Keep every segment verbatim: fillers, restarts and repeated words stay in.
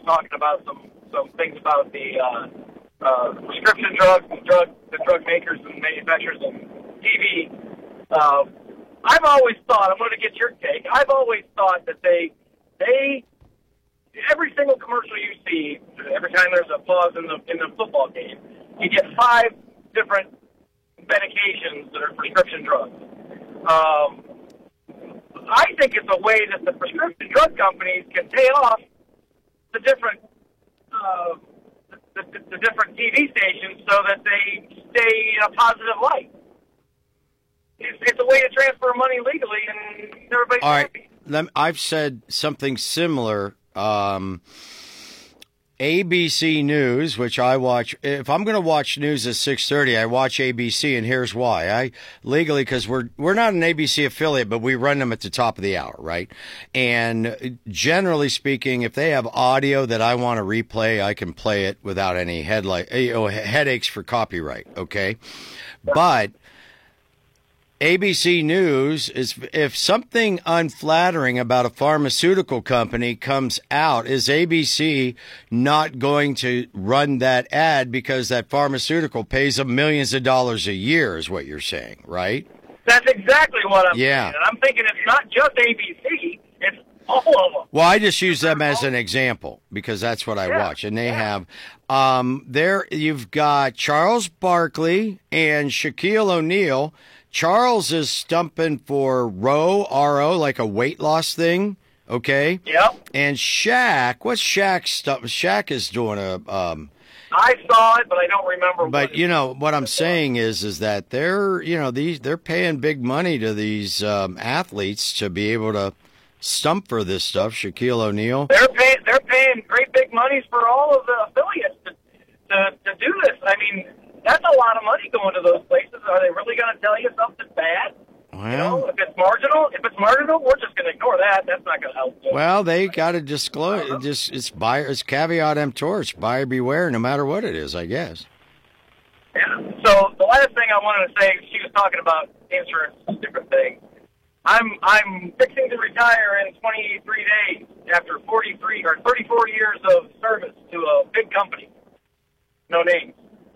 talking about some, some things about the uh, uh, prescription drugs and drug the drug makers and manufacturers and T V. Uh, I've always thought, I'm going to get your take. I've always thought that they they every single commercial you see, every time there's a pause in the in the football game, you get five different medications that are prescription drugs. Um, I think it's a way that the prescription drug companies can pay off the different uh, the, the, the different T V stations so that they stay in a positive light. It's, it's a way to transfer money legally, and everybody's All right. happy. Let, I've said something similar. Um, A B C News, which I watch. If I'm going to watch news at six thirty, I watch A B C, and here's why. I legally, because we're we're not an A B C affiliate, but we run them at the top of the hour, right? And generally speaking, if they have audio that I want to replay, I can play it without any headlight, you know, headaches for copyright. Okay, but A B C News is, if something unflattering about a pharmaceutical company comes out, is A B C not going to run that ad because that pharmaceutical pays them millions of dollars a year, is what you're saying, right? That's exactly what I'm Yeah. saying. And I'm thinking it's not just A B C, it's all of them. Well, I just use them as an example because that's what I Yeah, watch. And they yeah. have, um, there you've got Charles Barkley and Shaquille O'Neal. Charles is stumping for row, R O, like a weight loss thing, okay? Yep. And Shaq, what's Shaq stuff? Shaq is doing a, um, I saw it, but I don't remember. but what you it know what I'm saying is, is that they're, you know, these they're paying big money to these um, athletes to be able to stump for this stuff. Shaquille O'Neal. They're paying. They're paying great big monies for all of the affiliates to to, to do this. I mean, that's a lot of money going to those places. Are they really going to tell you something bad? Well, You know, if it's marginal, if it's marginal, we're just going to ignore that. That's not going to help. well, they got to disclose. It just it's buyer. It's caveat emptor. It's buyer beware, no matter what it is, I guess. Yeah. So the last thing I wanted to say, she was talking about insurance, different things. I'm I'm fixing to retire in twenty-three days after forty-three or thirty-four years of service to a big company. No names.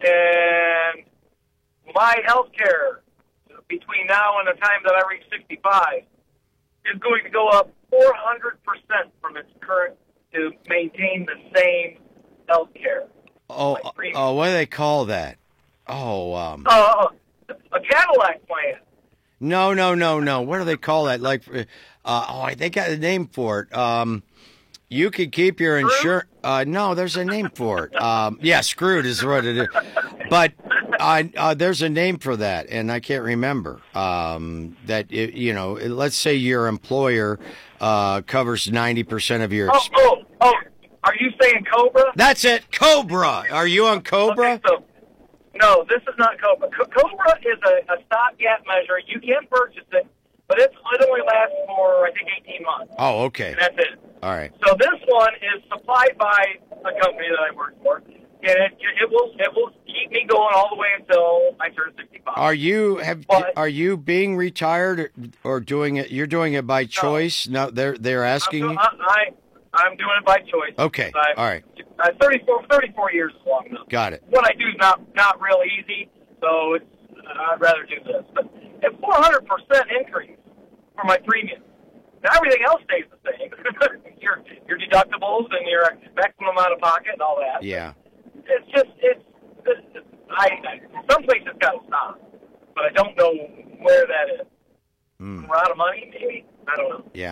And my health care between now and the time that I reach sixty-five is going to go up four hundred percent from its current to maintain the same health care. Oh, oh, what do they call that? Oh, um, Uh, a Cadillac plan. no, no, no, no. What do they call that? Like, uh, oh, they got a name for it. Um, you could keep your insurance. Uh, no, there's a name for it. Um, yeah, screwed is what it is. But uh, uh, there's a name for that, and I can't remember. Um, that it, you know, let's say your employer uh, covers ninety percent of your. Oh, oh, oh! Are you saying Cobra? That's it, Cobra. Are you on Cobra? Okay, so, no, this is not Cobra. Co- Cobra is a, a stopgap measure. You can purchase it, but it's, it only lasts for, I think, eighteen months. Oh, okay. And that's it. All right. So this one is supplied by a company that I work for, and it, it will it will keep me going all the way until I turn sixty-five. Are you have But- are you being retired or doing it? You're doing it by choice. No, they're they're I'm, asking do- you. I, I, I'm doing it by choice. Okay. I, All right. I, thirty-four, thirty-four years is long enough. Got it. What I do is not not real easy, so it's, I'd rather do this. But a four hundred percent increase for my premium. Now everything else stays the same. your your deductibles and your maximum out of pocket and all that. Yeah. It's just it's, it's I, I some places got to stop, but I don't know where that is. Mm. We're out of money, maybe. I don't know. Yeah.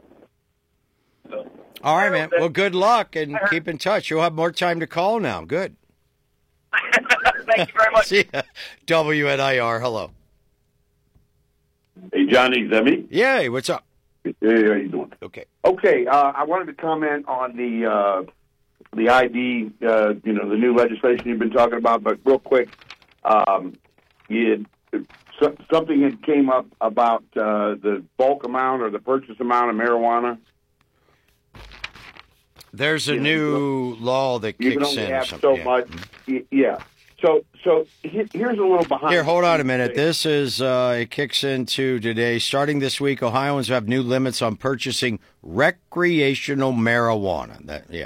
So, All right, man. that- Well, good luck and I heard- keep in touch. You'll have more time to call now. Good. Thank you very much. See ya. W N I R. Hello. Hey, Johnny, is that me? Yay. What's up? Hey, how you doing? Okay. Okay, uh, I wanted to comment on the uh, the I D, uh, you know, the new legislation you've been talking about, but real quick, um, you so, something had came up about uh, the bulk amount or the purchase amount of marijuana. There's a You know, new law that You can kicks only in. or have something. so Yeah. much. Y- Yeah. So, so he- here's a little behind. Here, hold on a the minute. scenes. This is, uh, it kicks into today. Starting this week, Ohioans have new limits on purchasing recreational marijuana. That, yeah.